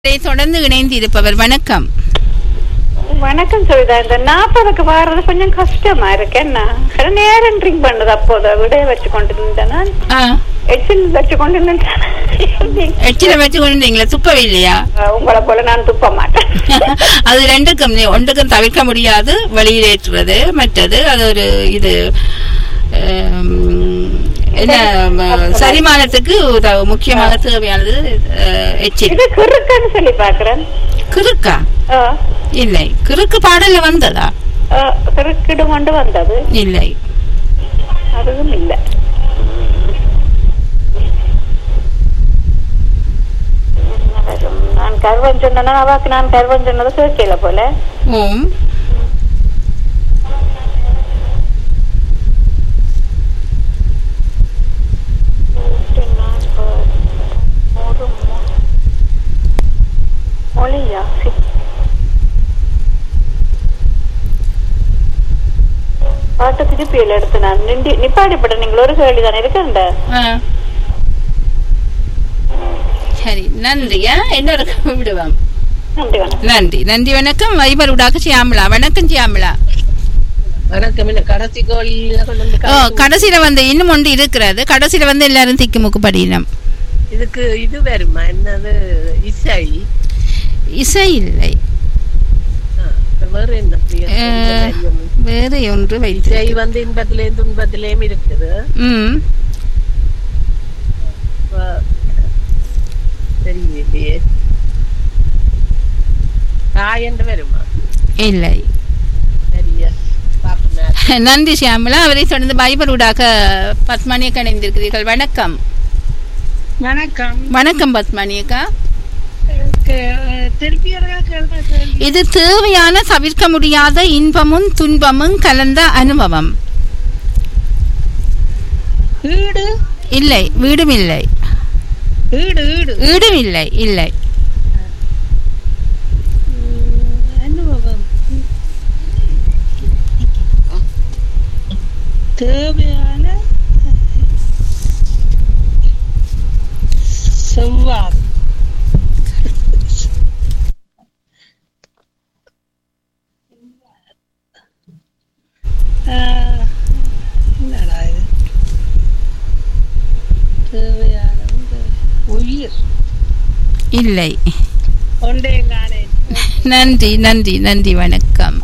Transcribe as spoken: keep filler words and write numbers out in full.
தொடர்ந்து இணைந்து இருப்பவர் வணக்கம். வணக்கம் சொல்லுதா. இந்த நாற்பதுக்கு வர்றது கொஞ்சம் கஷ்டமா இருக்கு. என்ன நேரம் ட்ரிங்க் பண்ணது அப்போது விட வச்சு கொண்டு இருந்தேன். எச்சில் வச்சு கொண்டு இருந்தேன். எச்சில வச்சு கொண்டீங்களா? துப்பவே இல்லையா? உங்களை போல நான் துப்ப மாட்டேன். அது ரெண்டுக்கும் ஒன்றுக்கும் தவிர்க்க முடியாது. வெளியேற்றுவது மற்றது அது ஒரு இது என்ன சரிமானத்துக்கு முக்கியமாக தேவையானது எச்சில். கிறுக்குன்னு சொல்லி பாக்குறேன். கிறுக்கா? இல்லை, கிறுக்கு பாடல்ல வந்ததா? கிறுக்கிடு கொண்டு வந்தது இல்லை, அதுவும் இல்லை. நான் கர்வம் சொன்னா அவாக்கு நான் கர்வம் சொன்னது கேட்கல போல. ஓம் மொழியா பாட்டு திருப்பியில எடுத்து நான் நிண்டி நிப்பாடிப்பட்ட நீங்கள் ஒரு கேள்வி தானே இருக்கண்ட. சரி, நன்றியா. இன்னொரு விடுவோம். நன்றி வணக்கம். நன்றி நன்றி வணக்கம். வைபர் உடாக சியாமலா. வணக்கம் சியாமலா. வணக்கம். கடைசி கோழி கடைசியில வந்து இன்னும் ஒன்று இருக்கிறது. கடைசியில வந்து எல்லாரும் திக்கு முக்கு படினம். இதுக்கு இது வருமா? என்னது? இசை? இசை இல்லை. வேறு என்ன? வேறு ஒன்று இசை வந்து இன்பத்திலேயும் துன்பத்திலேயும் இருக்குது. ம் தெரியலையே. தாய் என்று வருமா? இல்லை. சரியா? நன்றி சியாமலா. அவரை தொடர்ந்து பைபர் ஊடாக பத்மானியக்கா இணைந்திருக்கிறீர்கள். வணக்கம். வணக்கம். வணக்கம் பத்மானியக்கா. இது இது தேவையான தவிர்க்க முடியாத இன்பமும் துன்பமும் கலந்த அனுபவம். வீடு இல்லை, வீடும் இல்லை. வீடு வீடு வீடும் இல்லை. இல்லை, அனுபவம் தேவையான செவ்வாய் என்னடா இது? தேவையான உயிர் இல்லை. ஒன்றே காணேன். நன்றி நன்றி நன்றி வணக்கம்.